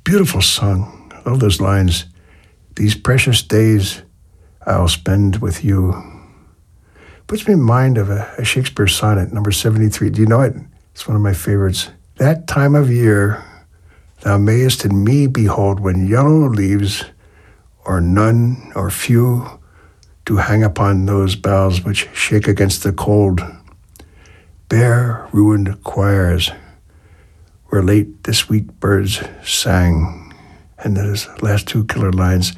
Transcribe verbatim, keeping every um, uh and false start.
beautiful song. I love those lines. These precious days I'll spend with you. Puts me in mind of a, a Shakespeare sonnet, number seventy-three. Do you know it? It's one of my favorites. That time of year thou mayest in me behold, when yellow leaves, or none or few, do hang upon those boughs which shake against the cold. Bare ruined choirs, where late the sweet birds sang. And those last two killer lines,